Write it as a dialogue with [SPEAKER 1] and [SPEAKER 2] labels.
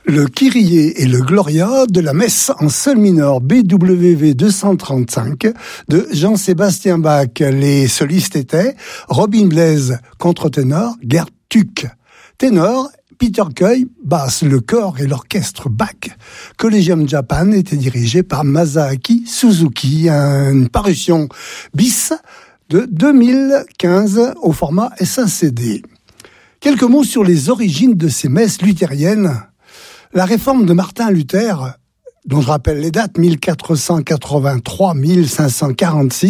[SPEAKER 1] Le Kyrie et le Gloria de la messe en sol mineur BWV 235 de Jean-Sébastien Bach. Les solistes étaient Robin Blaise, contre-ténor, Gerd Tuck. Ténor, Peter Coy, basse, le corps et l'orchestre Bach. Collegium Japan était dirigé par Masaaki Suzuki, une parution bis de 2015 au format SACD. Quelques mots sur les origines de ces messes luthériennes. La réforme de Martin Luther, dont je rappelle les dates, 1483-1546,